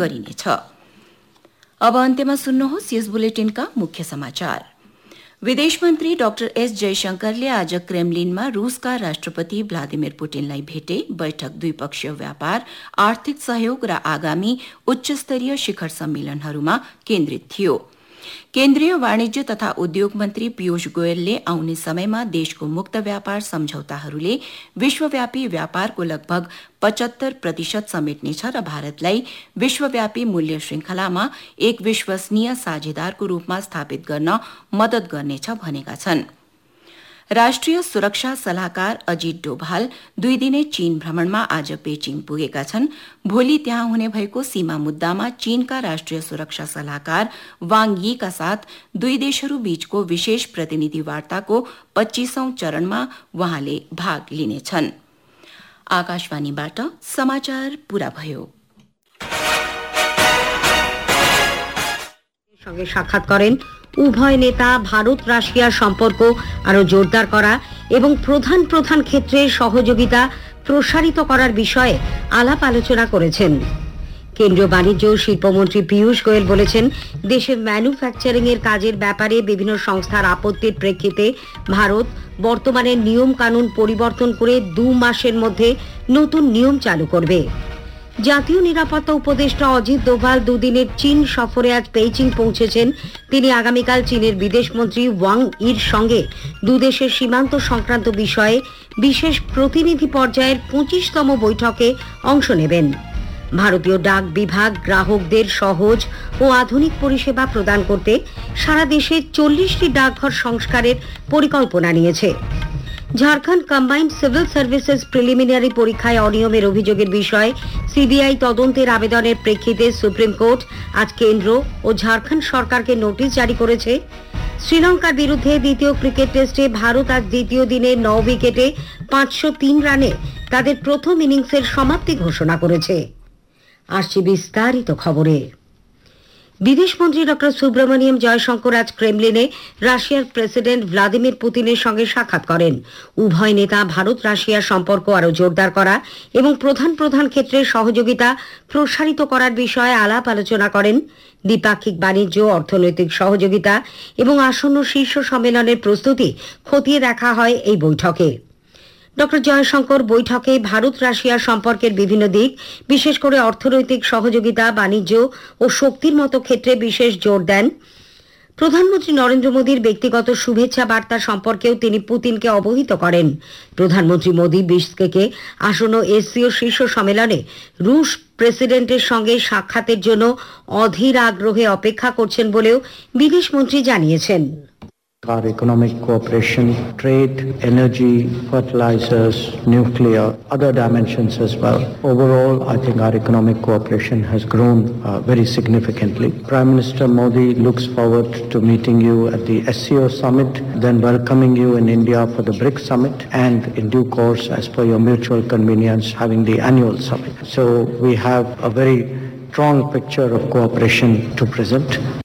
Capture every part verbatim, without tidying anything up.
गरिनेछ। अब अन्त्यमा सुन्नुहोस् यस बुलेटिनका मुख्य समाचार। विदेश मन्त्री डाक्टर एस जयशंकरले आज क्रेमलिनमा रूसका राष्ट्रपति भ्लादिमिर पुटिनलाई भेटे। बैठक द्विपक्षीय व्यापार, आर्थिक सहयोग र आगामी उच्चस्तरीय शिखर सम्मेलनहरूमा केन्द्रित थियो। केन्द्रीय वाणिज्य तथा उद्योग मन्त्री पीयूष गोयलले आउने समयमा देशको मुक्त व्यापार सम्झौताहरूले विश्वव्यापी व्यापारको लगभग पचहत्तर प्रतिशत समेट्नेछ र भारतलाई विश्वव्यापी मूल्य श्रृंखलामा एक विश्वसनीय साझेदारको रूपमा स्थापित गर्न मदत गर्नेछ भनेका छन्। राष्ट्रिय सुरक्षा सल्लाहकार अजित डोभाल दुई दिने चीन भ्रमणमा आज पेचिङ पुगेका छन्। भोलि त्यहाँ हुने भएको सीमा मुद्दामा चीनका राष्ट्रिय सुरक्षा सल्लाहकार वाङ यीका साथ दुई देशहरू बीचको विशेष प्रतिनिधि वार्ताको पच्चीसौं चरणमा वहाँले भाग लिनेछन्। आकाशवाणीबाट समाचार पूरा भयो। সঙ্গে সাক্ষাৎ করেন উভয় নেতা ভারত রাশিয়া সম্পর্ক আরো জোরদার করা এবং প্রধান প্রধান ক্ষেত্রে সহযোগিতা প্রসারিত করার বিষয়ে আলাপ আলোচনা করেছেন। কেন্দ্রীয় বাণিজ্য ও শিল্পমন্ত্রী পীযূষ গোয়েল বলেছেন, দেশের ম্যানুফ্যাকচারিং এর কাজের ব্যাপারে বিভিন্ন সংস্থার আপত্তির প্রেক্ষিতে ভারত বর্তমানে নিয়ম কানুন পরিবর্তন করে দু মাসের মধ্যে নতুন নিয়ম চালু করবে। জাতীয় নিরাপত্তা উপদেষ্টা অজিত ডোভাল দুদিনের চীন সফরে আজ পেইচিং পৌঁছেছেন। তিনি আগামীকাল চীনের বিদেশমন্ত্রী ওয়াং ইর সঙ্গে দুদেশের সীমান্ত সংক্রান্ত বিষয়ে বিশেষ প্রতিনিধি পর্যায়ের পঁচিশতম বৈঠকে অংশ নেবেন। ভারতীয় ডাক বিভাগ গ্রাহকদের সহজ ও আধুনিক পরিষেবা প্রদান করতে সারা দেশে চল্লিশটি ডাকঘর সংস্কারের পরিকল্পনা নিয়েছে। Jharkhand combined civil services preliminary পরীক্ষায় অনিয়মের অভিযোগের বিষয়ে সিবিআই তদন্তের আবেদনের প্রেক্ষিতে সুপ্রিম কোর্ট আজ কেন্দ্র ও ঝাড়খণ্ড সরকারকে নোটিশ জারি করেছে। শ্রীলঙ্কার বিরুদ্ধে দ্বিতীয় ক্রিকেট টেস্টে ভারত আজ দ্বিতীয় দিনে ন উইকেটে পাঁচশো তিন রানে তাদের প্রথম ইনিংসের সমাপ্তি ঘোষণা করেছে। আসছে বিস্তারিত খবরে। বিদেশমন্ত্রী ডক্টর সুব্রমণিয়াম জয়শঙ্কর আজ ক্রেমলিনে রাশিয়ার প্রেসিডেন্ট ভ্লাদিমির পুতিনের সঙ্গে সাক্ষাৎ করেন। উভয় নেতা ভারত রাশিয়া সম্পর্ক আরো জোরদার করা এবং প্রধান প্রধান ক্ষেত্রে সহযোগিতা প্রসারিত করার বিষয়ে আলাপ আলোচনা করেন। দ্বিপাক্ষিক বাণিজ্য, অর্থনৈতিক সহযোগিতা এবং আসন্ন শীর্ষ সম্মেলনের প্রস্তুতি খতিয়ে দেখা হয় এই বৈঠকে। ডক্টর জয়শঙ্কর বৈঠকে ভারত রাশিয়া সম্পর্কের বিভিন্ন দিক, বিশেষ করে অর্থনৈতিক সহযোগিতা, বাণিজ্য ও শক্তির মতো ক্ষেত্রে বিশেষ জোর দেন। প্রধানমন্ত্রী নরেন্দ্র মোদীর ব্যক্তিগত শুভেচ্ছা বার্তা সম্পর্কেও তিনি পুতিনকে অবহিত করেন। প্রধানমন্ত্রী মোদী বিশকেকে আসন্ন এসসিও শীর্ষ সম্মেলনে রুশ প্রেসিডেন্টের সঙ্গে সাক্ষাতের জন্য অধীর আগ্রহে অপেক্ষা করছেন বলেও বিদেশমন্ত্রী জানিয়েছেন। Our economic cooperation, trade, energy, fertilizers, nuclear, other dimensions as well. Overall, I think our economic cooperation has grown uh, very significantly. Prime Minister Modi looks forward to meeting you at the S C O summit, then welcoming you in India for the BRICS summit, and in due course, as per your mutual convenience, having the annual summit. So we have a very strong picture of cooperation to present.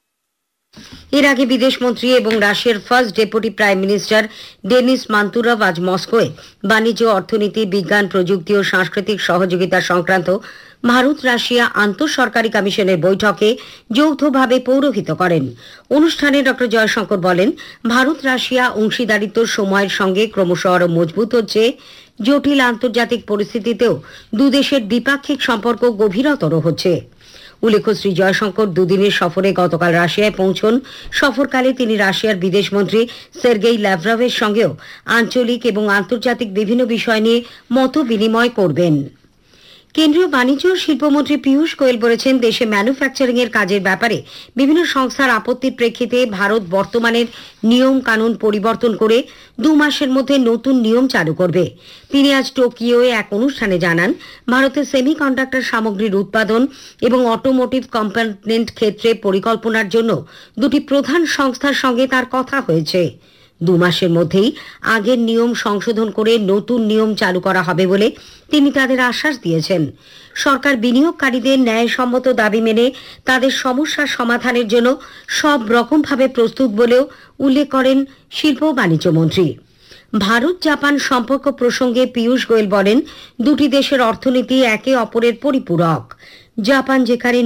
এর আগে বিদেশমন্ত্রী এবং রাশিয়ার first deputy prime minister Dennis মান্তুরভ আজ মস্কোয় বাণিজ্য, অর্থনীতি, বিজ্ঞান, প্রযুক্তি ও সাংস্কৃতিক সহযোগিতা সংক্রান্ত ভারত রাশিয়া আন্তঃসরকারি কমিশনের বৈঠকে যৌথভাবে পৌরোহিত্য করেন। অনুষ্ঠানে ডক্টর জয়শঙ্কর বলেন, ভারত রাশিয়া অংশীদারিত্ব সময়ের সঙ্গে ক্রমশ আরো মজবুত হচ্ছে। জটিল আন্তর্জাতিক পরিস্থিতিতেও দুদেশের দ্বিপাক্ষিক সম্পর্ক গভীরতর হচ্ছে। উল্লেখ্য, শ্রী জয়শঙ্কর দুদিনের সফরে গতকাল রাশিয়ায় পৌঁছন। সফরকালে তিনি রাশিয়ার বিদেশমন্ত্রী সের্গেই ল্যাভরভের সঙ্গেও আঞ্চলিক এবং আন্তর্জাতিক বিভিন্ন বিষয় নিয়ে মত বিনিময় করবেন। কেন্দ্রীয় বাণিজ্য ও শিল্পমন্ত্রী পীযূষ গোয়েল বলেছেন, দেশে ম্যানুফ্যাকচারিং এর কাজের ব্যাপারে বিভিন্ন সংস্থার আপত্তির প্রেক্ষিতে ভারত বর্তমানের নিয়ম কানুন পরিবর্তন করে দু মাসের মধ্যে নতুন নিয়ম চালু করবে। তিনি আজ টোকিওয়ে এক অনুষ্ঠানে জানান, ভারতের সেমিকন্ডাক্টর সামগ্রীর উৎপাদন এবং অটোমোটিভ কম্পোনেন্ট ক্ষেত্রে পরিকল্পনার জন্য দুটি প্রধান সংস্থার সঙ্গে তার কথা হয়েছে। দু মাসের মধ্যেই আগের নিয়ম সংশোধন করে নতুন নিয়ম চালু করা হবে বলে তিনি তাদের আশ্বাস দিয়েছেন। সরকার বিনিয়োগকারীদের ন্যায়সম্মত দাবি মেনে তাদের সমস্যার সমাধানের জন্য সব রকমভাবে প্রস্তুত বলেও উল্লেখ করেন শিল্প ও বাণিজ্য মন্ত্রী। ভারত জাপান সম্পর্ক প্রসঙ্গে পীযূষ গোয়েল বলেন, দুটি দেশের অর্থনীতি একে অপরের পরিপূরক। জাপান যেখানে